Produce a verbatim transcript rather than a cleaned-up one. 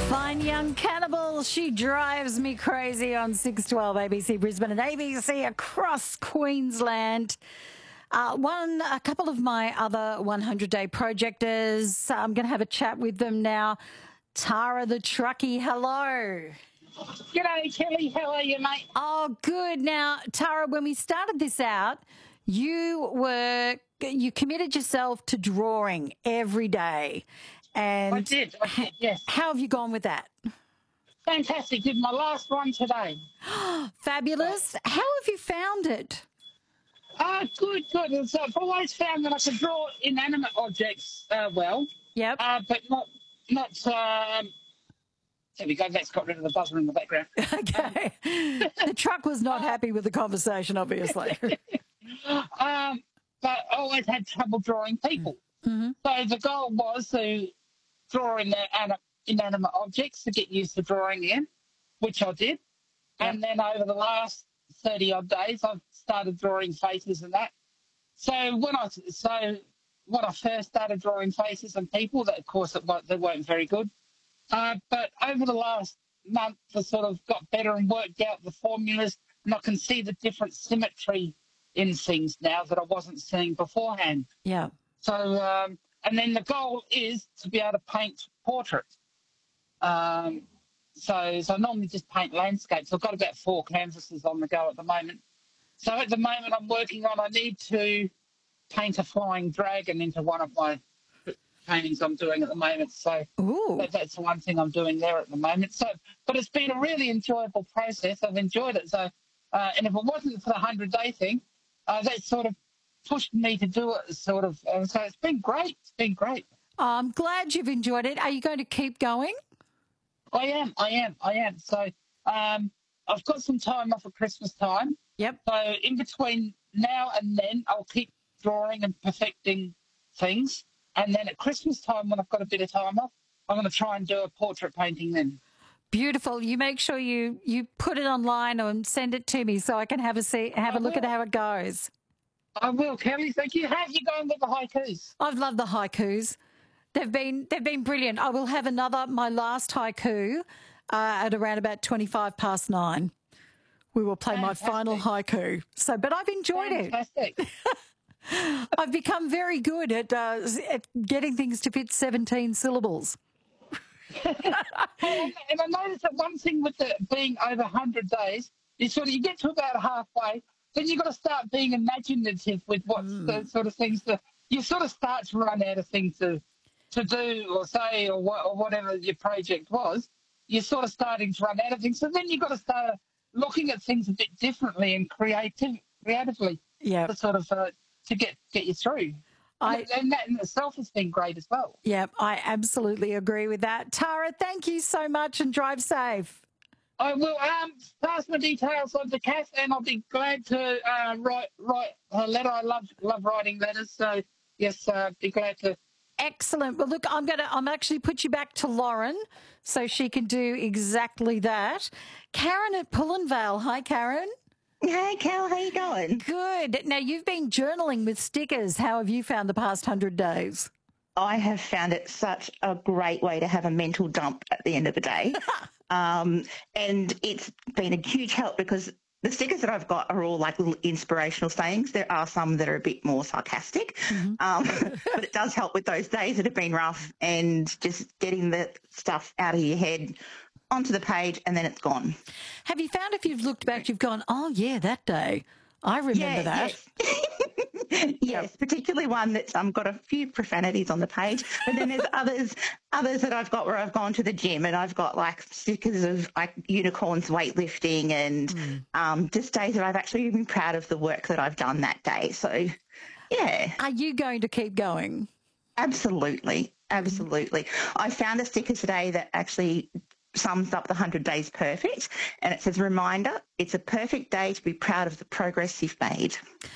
Fine Young Cannibal, she drives me crazy on six twelve A B C Brisbane and A B C across Queensland. Uh, one, a couple of my other one hundred day projectors. I'm going to have a chat with them now. Tara the Truckie, hello. G'day, Kelly. How are you, mate? Oh, good. Now, Tara, when we started this out, you were you committed yourself to drawing every day. And I did, I did, yes. How have you gone with that? Fantastic. Did my last one today. Fabulous. How have you found it? Ah, good, good. So I've always found that I can draw inanimate objects uh, well. Yep. Uh, but not, not. Um, there we go. That's got rid of the buzzer in the background. Okay. The truck was not happy with the conversation, obviously. um, but I always had trouble drawing people. Mm-hmm. So the goal was to draw in the inanimate objects to get used to drawing in, which I did. Yep. And then over the last thirty odd days, I've started drawing faces and that. So when I so when I first started drawing faces and people, that of course it, they weren't very good. Uh, but over the last month, I sort of got better and worked out the formulas, and I can see the different symmetry in things now that I wasn't seeing beforehand. Yeah. So, um, and then the goal is to be able to paint portraits. Um, so, so I normally just paint landscapes. I've got about four canvases on the go at the moment. So at the moment I'm working on, I need to paint a flying dragon into one of my paintings I'm doing at the moment. So that, that's the one thing I'm doing there at the moment. So, but it's been a really enjoyable process. I've enjoyed it. So, uh, and if it wasn't for the hundred day thing, uh, that sort of pushed me to do it sort of. Uh, so it's been great. It's been great. I'm glad you've enjoyed it. Are you going to keep going? I am. I am. I am. So um, I've got some time off at Christmas time. Yep. So in between now and then, I'll keep drawing and perfecting things. And then at Christmas time, when I've got a bit of time off, I'm going to try and do a portrait painting then. Beautiful. You make sure you, you put it online and send it to me so I can have a see, have I a look will. at how it goes. I will, Kelly. Thank you. How have you going with the haikus? I've loved the haikus. They've been they've been brilliant. I will have another, my last haiku uh, at around about twenty-five past nine. We will play Fantastic. my final haiku. So, but I've enjoyed Fantastic. it. I've become very good at, uh, at getting things to fit seventeen syllables. and, and I noticed that one thing with the being over one hundred days is sort of you get to about halfway, then you've got to start being imaginative with what mm. the sort of things that you sort of start to run out of things to to do or say or, what, or whatever your project was. You're sort of starting to run out of things. So then you've got to start looking at things a bit differently and creative, creatively yeah. to sort of uh, to get, get you through. I, and that in itself has been great as well. Yeah, I absolutely agree with that. Tara, thank you so much and drive safe. I will um, pass my details on to Kath, and I'll be glad to uh, write write a letter. I love love writing letters, so yes, uh, be glad to. Excellent. Well, look, I'm going to. I'm actually put you back to Lauren, so she can do exactly that. Karen at Pullenvale. Hi, Karen. Hey, Cal. How you going? Good. Now you've been journaling with stickers. How have you found the past hundred days? I have found it such a great way to have a mental dump at the end of the day. Um, and it's been a huge help because the stickers that I've got are all like little inspirational sayings. There are some that are a bit more sarcastic, mm-hmm. um, but it does help with those days that have been rough and just getting the stuff out of your head onto the page and then it's gone. Have you found if you've looked back, you've gone, oh, yeah, that day. I remember yeah, that. Yes, yes, particularly one that's um, got a few profanities on the page. But then there's others others that I've got where I've gone to the gym and I've got like stickers of like unicorns weightlifting and mm. um, just days that I've actually been proud of the work that I've done that day. So, yeah. Are you going to keep going? Absolutely, absolutely. Mm. I found a sticker today that actually sums up the one hundred days perfect, and it says, reminder, it's a perfect day to be proud of the progress you've made.